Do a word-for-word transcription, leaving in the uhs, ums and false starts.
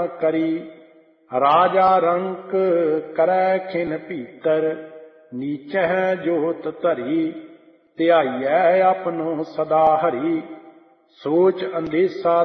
करी। राजा रंक करै खिन भीतर, नीचह जोत धरी। ध्याइयै अपनो सदा हरि, सोच अंदेशा